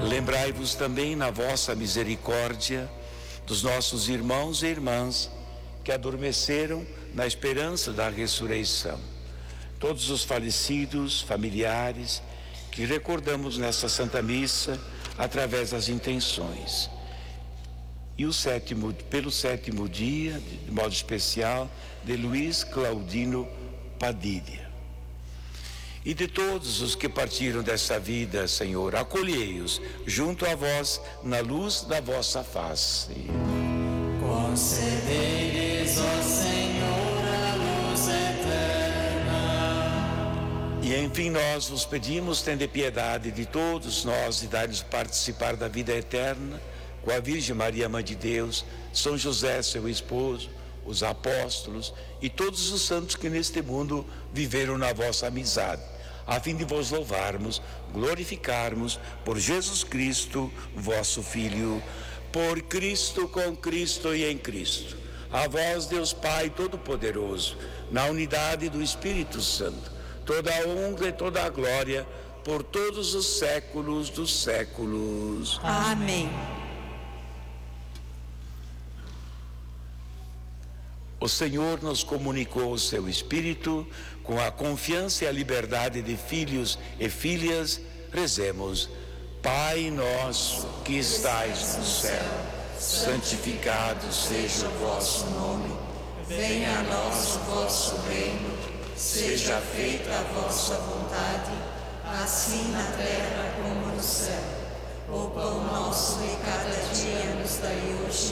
Lembrai-vos também na vossa misericórdia dos nossos irmãos e irmãs que adormeceram na esperança da ressurreição. Todos os falecidos, familiares, que recordamos nesta Santa Missa através das intenções. E pelo sétimo dia, de modo especial, de Luiz Claudino Padilha. E de todos os que partiram desta vida, Senhor, acolhei-os junto a vós na luz da vossa face. Concedei-lhes, ó Senhor, a luz eterna. E enfim nós vos pedimos, tende piedade de todos nós e dai-nos participar da vida eterna com a Virgem Maria, Mãe de Deus, São José, seu esposo, os apóstolos e todos os santos que neste mundo viveram na vossa amizade, a fim de vos louvarmos, glorificarmos por Jesus Cristo, vosso Filho, por Cristo, com Cristo e em Cristo. A vós, Deus Pai Todo-Poderoso, na unidade do Espírito Santo, toda a honra e toda a glória por todos os séculos dos séculos. Amém. O Senhor nos comunicou o seu Espírito, com a confiança e a liberdade de filhos e filhas, rezemos. Pai nosso que estais no céu, santificado seja o vosso nome. Venha a nós o vosso reino, seja feita a vossa vontade, assim na terra como no céu. O pão nosso de cada dia nos dai hoje.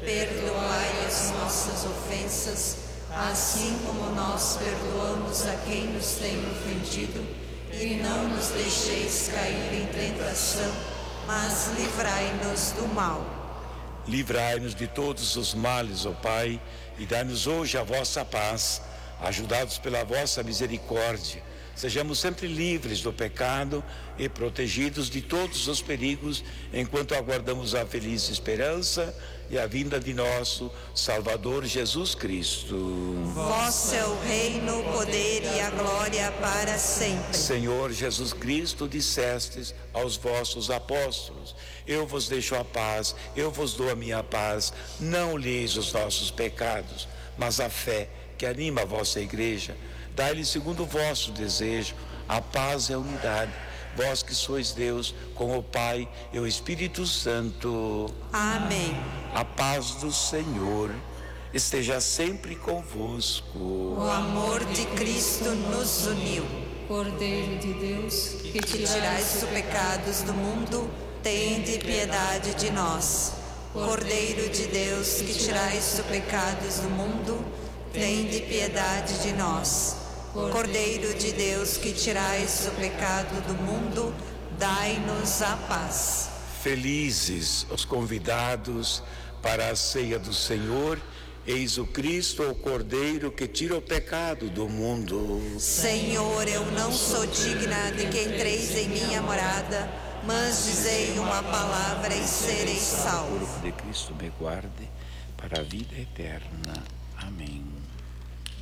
Perdoai as nossas ofensas, assim como nós perdoamos a quem nos tem ofendido. E não nos deixeis cair em tentação, mas livrai-nos do mal. Livrai-nos de todos os males, ó Pai, e dai-nos hoje a vossa paz. Ajudados pela vossa misericórdia, sejamos sempre livres do pecado e protegidos de todos os perigos, enquanto aguardamos a feliz esperança e a vinda de nosso Salvador Jesus Cristo. Vosso é o reino, o poder e a glória para sempre. Senhor Jesus Cristo, dissestes aos vossos apóstolos: eu vos deixo a paz, eu vos dou a minha paz. Não olheis os nossos pecados, mas a fé que anima a vossa igreja. Dai-lhe segundo o vosso desejo a paz e a unidade. Vós que sois Deus, com o Pai e o Espírito Santo. Amém. A paz do Senhor esteja sempre convosco. O amor de Cristo nos uniu. Cordeiro de Deus, Que tirais os pecados do mundo, tende piedade de nós. Cordeiro de Deus, que tirais os pecados do mundo, tende piedade de nós. Cordeiro de Deus, que tirais o pecado do mundo, dai-nos a paz. Felizes os convidados para a ceia do Senhor. Eis o Cristo, o Cordeiro que tira o pecado do mundo. Senhor, eu não sou digna de que entreis em minha morada, mas dizei uma palavra e serei O salvo. corpo de Cristo me guarde para a vida eterna. Amém.